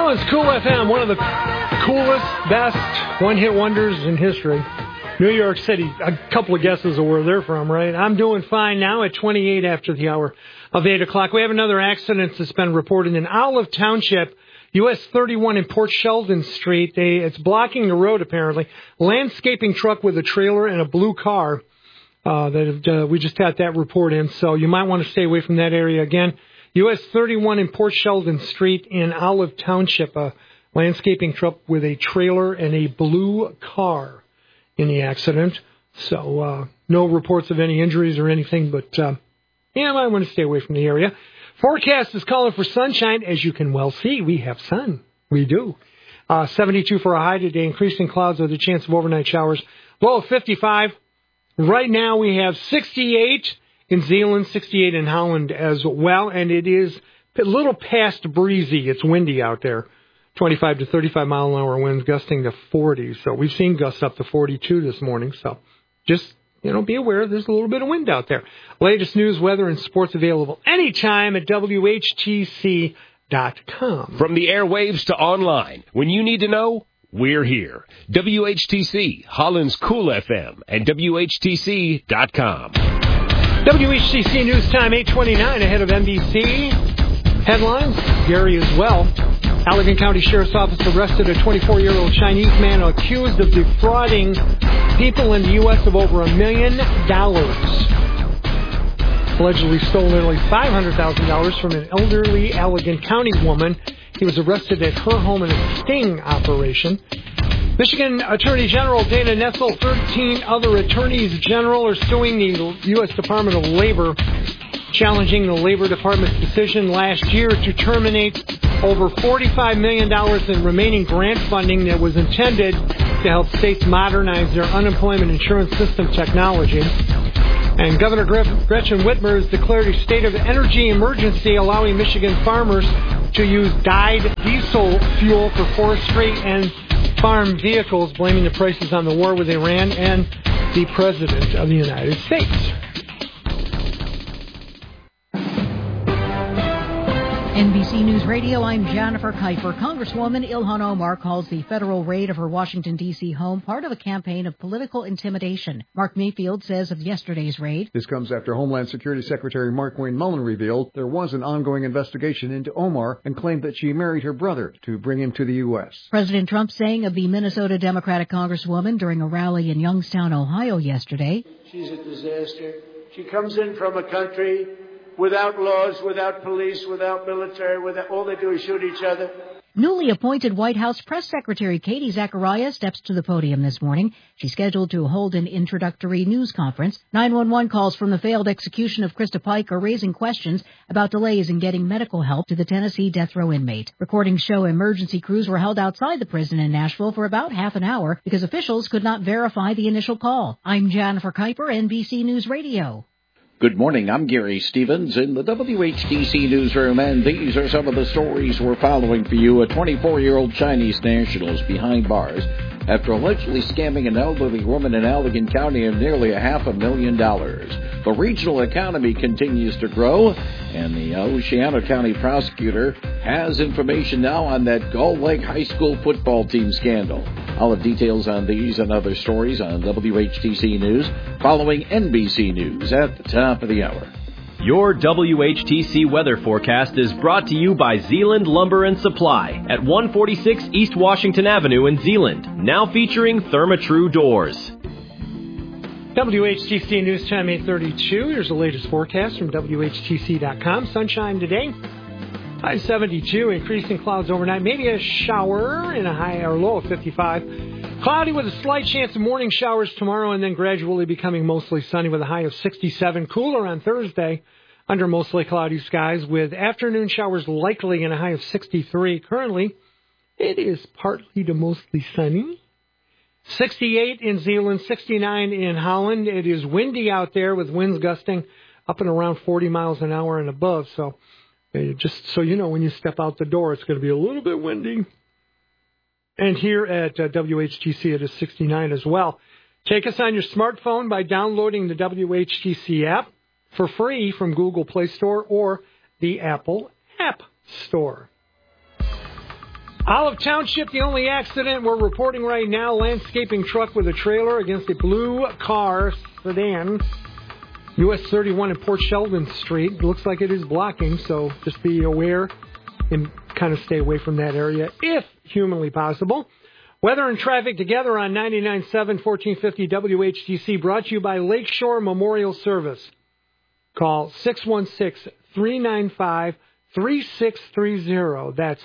Holland's Cool FM, one of the coolest, best one-hit wonders in history. New York City, a couple of guesses of where they're from, right? I'm doing fine now at 28 after the hour of 8 o'clock. We have another accident that's been reported in Olive Township, US 31 in Port Sheldon Street. It's blocking the road, apparently. Landscaping truck with a trailer and a blue car. We just had that report in, so you might want to stay away from that area again. US 31 in Port Sheldon Street in Olive Township, a landscaping truck with a trailer and a blue car in the accident. So no reports of any injuries or anything, but I might want to stay away from the area. Forecast is calling for sunshine. As you can well see, we have sun. We do. 72 for a high today, increasing clouds with a chance of overnight showers. Low of 55. Right now we have 68 in Zeeland, 68 in Holland as well, and it is a little past breezy. It's windy out there. 25 to 35 mile an hour winds gusting to 40. So we've seen gusts up to 42 this morning. So just, be aware there's a little bit of wind out there. Latest news, weather, and sports available anytime at WHTC.com. From the airwaves to online, when you need to know, we're here. WHTC, Holland's Cool FM, and WHTC.com. WHTC News Time, 8:29 ahead of NBC. Headlines, Gary as well. Allegan County Sheriff's Office arrested a 24-year-old Chinese man accused of defrauding people in the U.S. of over $1 million. Allegedly stole nearly $500,000 from an elderly Allegan County woman. He was arrested at her home in a sting operation. Michigan Attorney General Dana Nessel, 13 other attorneys general are suing the U.S. Department of Labor, challenging the Labor Department's decision last year to terminate over $45 million in remaining grant funding that was intended to help states modernize their unemployment insurance system technology. And Governor Gretchen Whitmer has declared a state of energy emergency, allowing Michigan farmers to use dyed diesel fuel for forestry and farm vehicles, blaming the prices on the war with Iran and the President of the United States. NBC News Radio, I'm Jennifer Kuiper. Congresswoman Ilhan Omar calls the federal raid of her Washington, D.C. home part of a campaign of political intimidation. Mark Mayfield says of yesterday's raid, this comes after Homeland Security Secretary Mark Wayne Mullen revealed there was an ongoing investigation into Omar and claimed that she married her brother to bring him to the U.S. President Trump saying of the Minnesota Democratic Congresswoman during a rally in Youngstown, Ohio yesterday, she's a disaster. She comes in from a country without laws, without police, without military, all they do is shoot each other. Newly appointed White House Press Secretary Katie Zachariah steps to the podium this morning. She's scheduled to hold an introductory news conference. 911 calls from the failed execution of Krista Pike are raising questions about delays in getting medical help to the Tennessee death row inmate. Recordings show emergency crews were held outside the prison in Nashville for about half an hour because officials could not verify the initial call. I'm Jennifer Kuiper, NBC News Radio. Good morning, I'm Gary Stevens in the WHTC newsroom, and these are some of the stories we're following for you. A 24-year-old Chinese national is behind bars after allegedly scamming an elderly woman in Allegan County of nearly $500,000. The regional economy continues to grow, and the Oceano County prosecutor has information now on that Gull Lake High School football team scandal. I'll have details on these and other stories on WHTC News following NBC News at the top of the hour. Your WHTC weather forecast is brought to you by Zeeland Lumber and Supply at 146 East Washington Avenue in Zeeland, now featuring Therma-Tru doors. WHTC News Time 8:32. Here's the latest forecast from WHTC.com. Sunshine today. High 72, increasing clouds overnight. Maybe a shower in a high or low of 55. Cloudy with a slight chance of morning showers tomorrow, and then gradually becoming mostly sunny with a high of 67. Cooler on Thursday under mostly cloudy skies with afternoon showers likely and a high of 63. Currently, it is partly to mostly sunny. 68 in Zeeland, 69 in Holland. It is windy out there with winds gusting up and around 40 miles an hour and above. So just so you know, when you step out the door, it's going to be a little bit windy. And here at WHTC, it is 69 as well. Take us on your smartphone by downloading the WHTC app for free from Google Play Store or the Apple App Store. Olive Township, the only accident we're reporting right now, landscaping truck with a trailer against a blue car sedan. US 31 and Port Sheldon Street. Looks like it is blocking, so just be aware and kind of stay away from that area if humanly possible. Weather and traffic together on 99.7 1450 WHTC, brought to you by Lakeshore Memorial Service. Call 616-395-3630. That's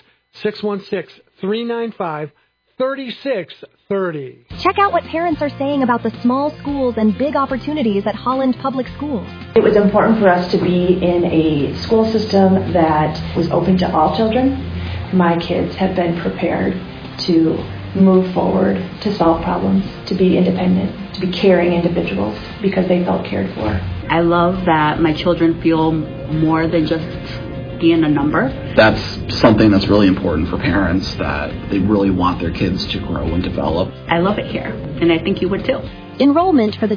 616-395-3630. Check out what parents are saying about the small schools and big opportunities at Holland Public Schools. It was important for us to be in a school system that was open to all children. My kids have been prepared to move forward, to solve problems, to be independent, to be caring individuals because they felt cared for. I love that my children feel more than just being a number. That's something that's really important for parents, that they really want their kids to grow and develop. I love it here, and I think you would too. Enrollment for the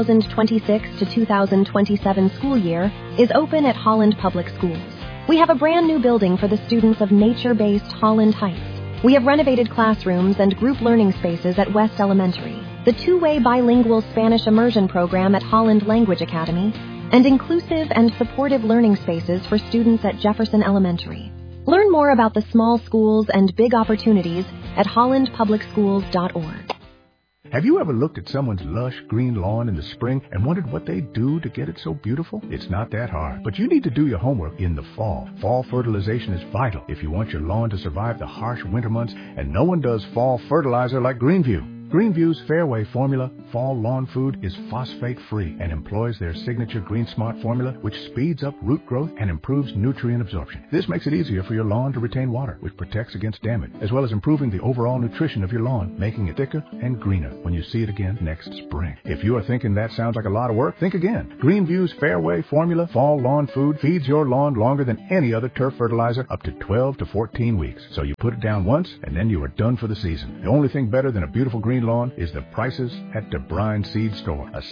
2026 to 2027 school year is open at Holland Public Schools. We have a brand new building for the students of nature-based Holland Heights. We have renovated classrooms and group learning spaces at West Elementary, the two-way bilingual Spanish immersion program at Holland Language Academy, and inclusive and supportive learning spaces for students at Jefferson Elementary. Learn more about the small schools and big opportunities at hollandpublicschools.org. Have you ever looked at someone's lush green lawn in the spring and wondered what they do to get it so beautiful? It's not that hard, but you need to do your homework in the fall. Fall fertilization is vital if you want your lawn to survive the harsh winter months, and no one does fall fertilizer like Greenview. Greenview's Fairway formula, Fall Lawn Food, is phosphate-free and employs their signature Green Smart formula, which speeds up root growth and improves nutrient absorption. This makes it easier for your lawn to retain water, which protects against damage, as well as improving the overall nutrition of your lawn, making it thicker and greener when you see it again next spring. If you are thinking that sounds like a lot of work, think again. Greenview's Fairway formula, Fall Lawn Food, feeds your lawn longer than any other turf fertilizer, up to 12 to 14 weeks. So you put it down once, and then you are done for the season. The only thing better than a beautiful green lawn is the prices at DeBrine Seed Store. A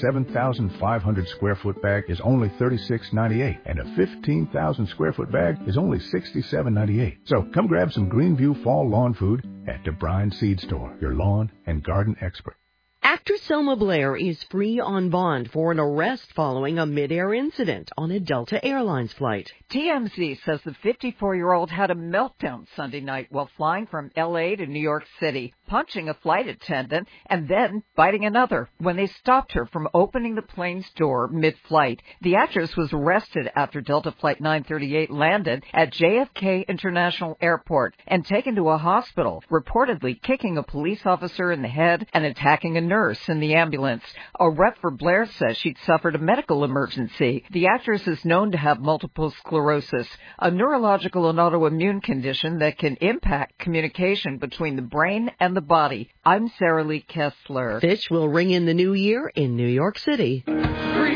7,500 square foot bag is only $36.98, and a 15,000 square foot bag is only $67.98. So come grab some Greenview Fall Lawn Food at DeBrine Seed Store, your lawn and garden expert. Actress Selma Blair is free on bond for an arrest following a mid-air incident on a Delta Airlines flight. TMZ says the 54-year-old had a meltdown Sunday night while flying from L.A. to New York City, punching a flight attendant and then biting another when they stopped her from opening the plane's door mid-flight. The actress was arrested after Delta Flight 938 landed at JFK International Airport and taken to a hospital, reportedly kicking a police officer in the head and attacking a nurse in the ambulance. A rep for Blair says she'd suffered a medical emergency. The actress is known to have multiple sclerosis, a neurological and autoimmune condition that can impact communication between the brain and the body. I'm Sarah Lee Kessler. Fish will ring in the new year in New York City.